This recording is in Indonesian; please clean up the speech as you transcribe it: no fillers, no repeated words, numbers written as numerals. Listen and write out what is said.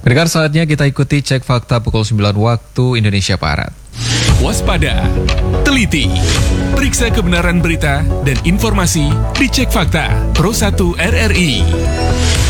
Pendengar, saatnya kita ikuti cek fakta pukul 9 waktu Indonesia Barat. Waspada, teliti, periksa kebenaran berita dan informasi di Cek Fakta Pro 1 RRI.